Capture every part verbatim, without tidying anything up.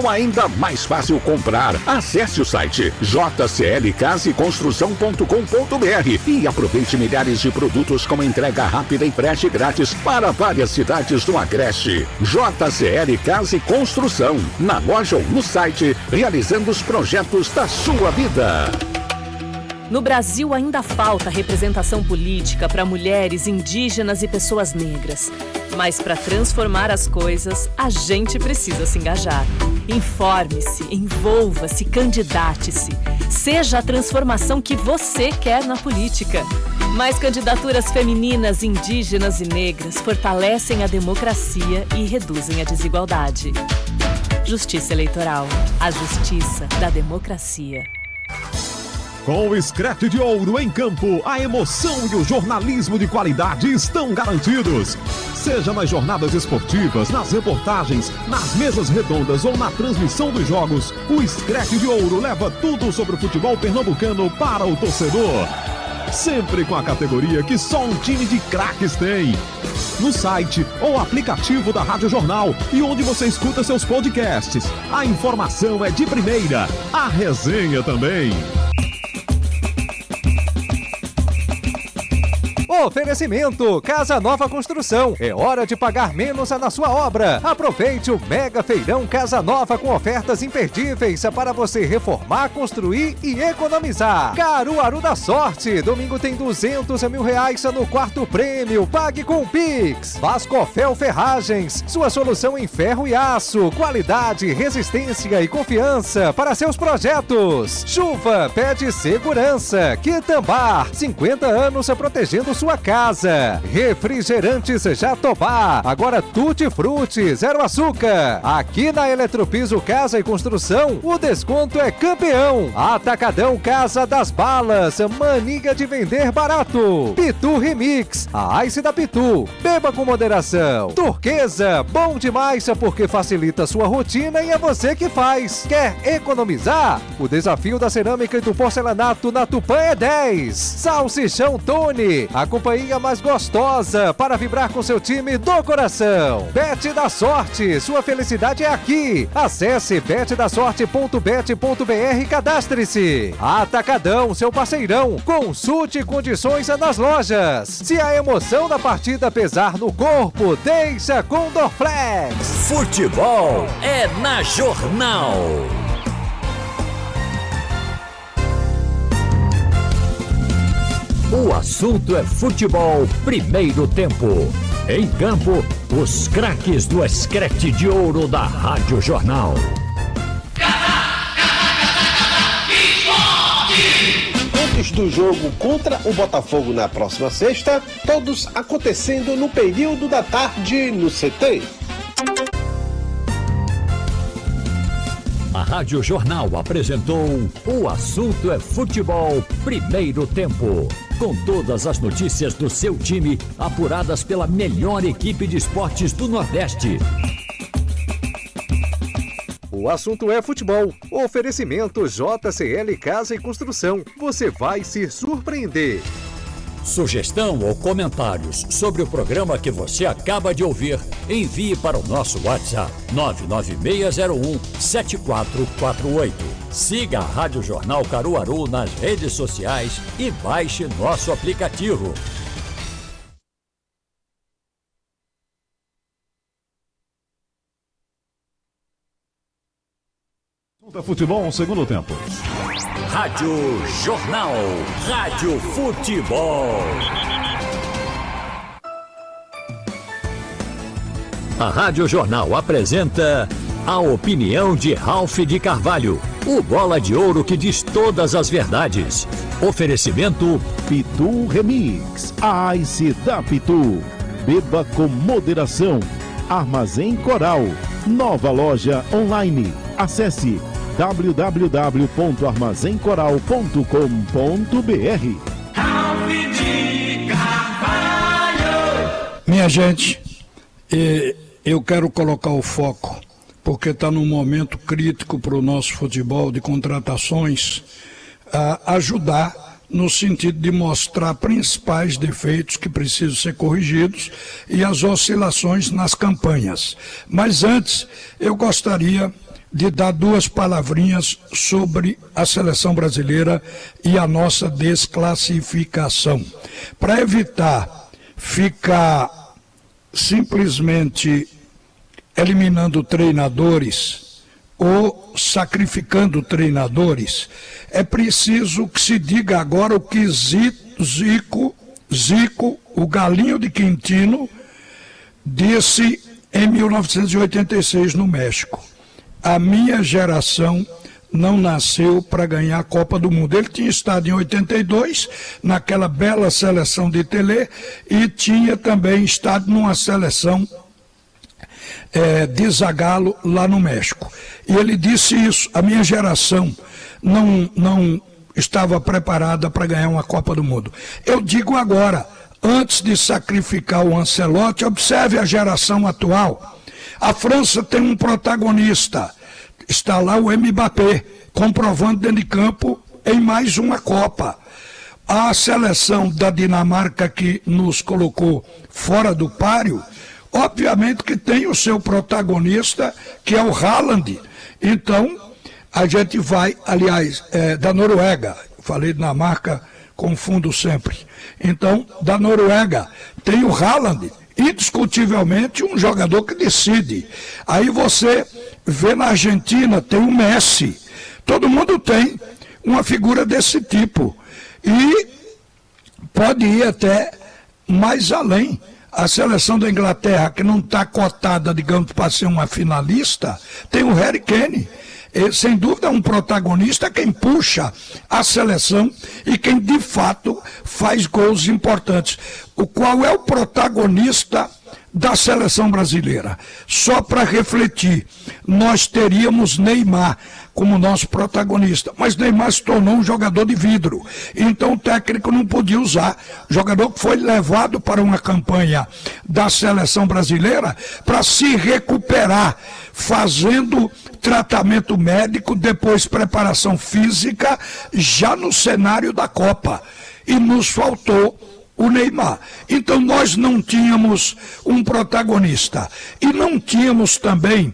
ficou ainda mais fácil comprar. Acesse o site j c l casa e construção ponto com ponto b r e aproveite milhares de produtos com entrega rápida e frete grátis para várias cidades do Agreste. J C L Casa e Construção, na loja ou no site, realizando os projetos da sua vida. No Brasil ainda falta representação política para mulheres, indígenas e pessoas negras. Mas para transformar as coisas, a gente precisa se engajar. Informe-se, envolva-se, candidate-se. Seja a transformação que você quer na política. Mais candidaturas femininas, indígenas e negras fortalecem a democracia e reduzem a desigualdade. Justiça Eleitoral. A justiça da democracia. Com o Screte de Ouro em campo, a emoção e o jornalismo de qualidade estão garantidos. Seja nas jornadas esportivas, nas reportagens, nas mesas redondas ou na transmissão dos jogos, o Screte de Ouro leva tudo sobre o futebol pernambucano para o torcedor. Sempre com a categoria que só um time de craques tem. No site ou aplicativo da Rádio Jornal e onde você escuta seus podcasts. A informação é de primeira, a resenha também. Oferecimento Casa Nova Construção. É hora de pagar menos na sua obra. Aproveite o Mega Feirão Casa Nova com ofertas imperdíveis para você reformar, construir e economizar. Caruaru da Sorte. Domingo tem duzentos mil reais no quarto prêmio. Pague com o Pix. Vascofel Ferragens. Sua solução em ferro e aço. Qualidade, resistência e confiança para seus projetos. Chuva pede segurança. Quitambar. cinquenta anos protegendo sua casa. Refrigerantes Jatobá, agora Tutti Frutti, zero açúcar. Aqui na Eletropiso Casa e Construção, o desconto é campeão. Atacadão Casa das Balas, mania de vender barato. Pitu Remix, a Ice da Pitu, beba com moderação. Turquesa, bom demais porque facilita a sua rotina e é você que faz. Quer economizar? O desafio da cerâmica e do porcelanato na Tupã é dez. Salsichão Tony, a companhia mais gostosa para vibrar com seu time do coração. Bet da Sorte, sua felicidade é aqui. Acesse bet da sorte ponto bet ponto b r e cadastre-se. Atacadão, seu parceirão. Consulte condições nas lojas. Se a emoção da partida pesar no corpo, deixa com Dorflex. Futebol é na Jornal. O assunto é futebol, primeiro tempo. Em campo, os craques do Screte de Ouro da Rádio Jornal. Antes do jogo contra o Botafogo na próxima sexta, todos acontecendo no período da tarde no C T. A Rádio Jornal apresentou O Assunto é Futebol, primeiro tempo. Com todas as notícias do seu time, apuradas pela melhor equipe de esportes do Nordeste. O assunto é futebol. Oferecimento J C L Casa e Construção. Você vai se surpreender. Sugestão ou comentários sobre o programa que você acaba de ouvir, envie para o nosso WhatsApp nove nove seis zero um sete quatro quatro oito. Siga a Rádio Jornal Caruaru nas redes sociais e baixe nosso aplicativo. Futebol, segundo tempo. Rádio Jornal, Rádio Futebol. A Rádio Jornal apresenta a opinião de Ralph de Carvalho, o bola de ouro que diz todas as verdades. Oferecimento Pitu Remix, a Ice da Pitu. Beba com moderação. Armazém Coral, nova loja online. Acesse w w w ponto armazém coral ponto com ponto b r. Minha gente, eu quero colocar o foco, porque está num momento crítico para o nosso futebol de contratações, a ajudar no sentido de mostrar principais defeitos que precisam ser corrigidos e as oscilações nas campanhas. Mas antes, eu gostaria de dar duas palavrinhas sobre a seleção brasileira e a nossa desclassificação. Para evitar ficar simplesmente eliminando treinadores ou sacrificando treinadores, é preciso que se diga agora o que Zico, Zico, o galinho de Quintino, disse em mil novecentos e oitenta e seis no México. A minha geração não nasceu para ganhar a Copa do Mundo. Ele tinha estado em oitenta e dois, naquela bela seleção de Tele, e tinha também estado numa seleção é, de Zagallo lá no México. E ele disse isso, a minha geração não, não estava preparada para ganhar uma Copa do Mundo. Eu digo agora, antes de sacrificar o Ancelotti, observe a geração atual. A França tem um protagonista, está lá o Mbappé, comprovando dentro de campo em mais uma Copa. A seleção da Dinamarca, que nos colocou fora do páreo, obviamente que tem o seu protagonista, que é o Haaland. Então, a gente vai, aliás, é, da Noruega, falei Dinamarca, confundo sempre. Então, da Noruega, tem o Haaland, indiscutivelmente um jogador que decide. Aí você vê na Argentina, tem o Messi. Todo mundo tem uma figura desse tipo. E pode ir até mais além. A seleção da Inglaterra, que não está cotada, digamos, para ser uma finalista, tem o Harry Kane. Ele, sem dúvida, é um protagonista, quem puxa a seleção e quem, de fato, faz gols importantes. O qual é o protagonista da seleção brasileira? Só para refletir, nós teríamos Neymar como nosso protagonista, mas Neymar se tornou um jogador de vidro, então o técnico não podia usar. Jogador que foi levado para uma campanha da seleção brasileira para se recuperar, fazendo tratamento médico, depois preparação física, já no cenário da Copa. E nos faltou o Neymar. Então nós não tínhamos um protagonista. E não tínhamos também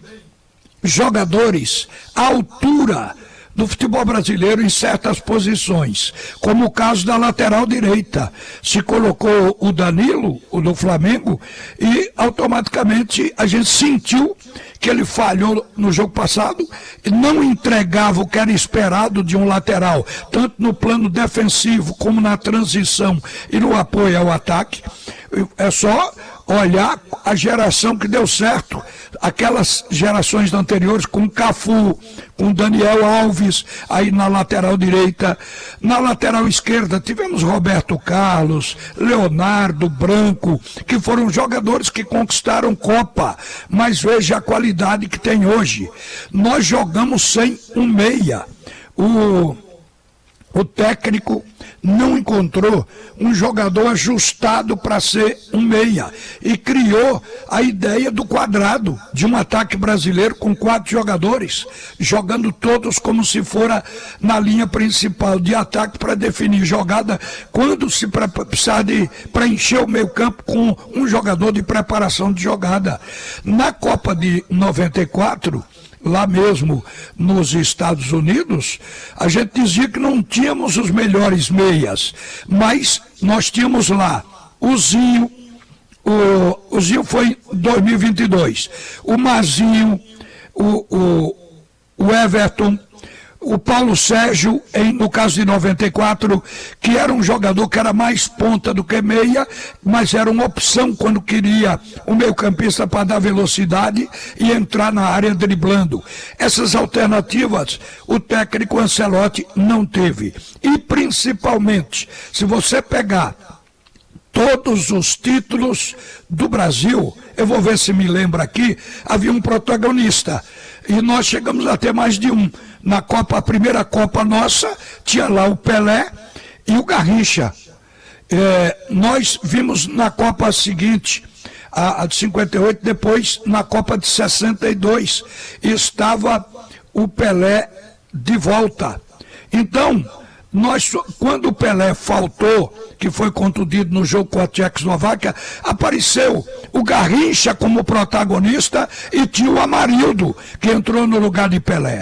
jogadores à altura do futebol brasileiro em certas posições, como o caso da lateral direita. Se colocou o Danilo, o do Flamengo, e automaticamente a gente sentiu que ele falhou no jogo passado e não entregava o que era esperado de um lateral, tanto no plano defensivo como na transição e no apoio ao ataque. É só olhar a geração que deu certo, aquelas gerações anteriores com Cafu, com Daniel Alves, aí na lateral direita. Na lateral esquerda tivemos Roberto Carlos, Leonardo, Branco, que foram jogadores que conquistaram Copa, mas veja a qualidade que tem hoje. Nós jogamos sem um meia. O, o técnico não encontrou um jogador ajustado para ser um meia e criou a ideia do quadrado, de um ataque brasileiro com quatro jogadores, jogando todos como se fora na linha principal de ataque para definir jogada, quando se precisar de preencher o meio campo com um jogador de preparação de jogada. Na Copa de noventa e quatro, lá mesmo nos Estados Unidos, a gente dizia que não tínhamos os melhores meias, mas nós tínhamos lá o Zinho, o, o Zinho foi em dois mil e vinte e dois, o Mazinho, o, o, o Everton, o Paulo Sérgio, em, no caso de noventa e quatro, que era um jogador que era mais ponta do que meia, mas era uma opção quando queria o meio-campista para dar velocidade e entrar na área driblando. Essas alternativas o técnico Ancelotti não teve. E principalmente, se você pegar todos os títulos do Brasil, eu vou ver se me lembro aqui, havia um protagonista. E nós chegamos a ter mais de um. Na Copa, a primeira Copa nossa, tinha lá o Pelé e o Garrincha. É, nós vimos na Copa seguinte, a, a de cinquenta e oito, depois na Copa de sessenta e dois, estava o Pelé de volta. Então, Nós, quando o Pelé faltou, que foi contundido no jogo com a Tchecoslováquia, apareceu o Garrincha como protagonista e tinha o Amarildo, que entrou no lugar de Pelé.